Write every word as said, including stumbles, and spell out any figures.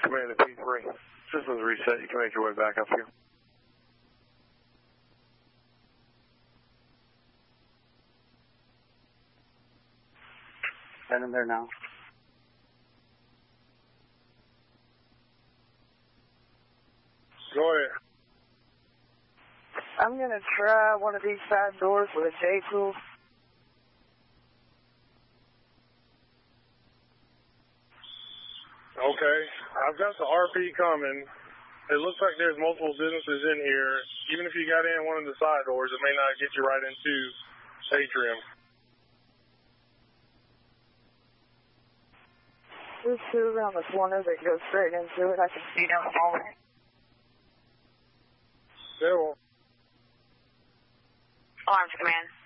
Command to P three. Systems reset. You can make your way back up here. Head in there now. Go ahead. I'm going to try one of these side doors with a J-tool. Okay. I've got the R P coming. It looks like there's multiple businesses in here. Even if you got in one of the side doors, it may not get you right into Atrium. There's two around the corner that go straight into it. I can see down the hallway. Yeah, well. Arms, Command.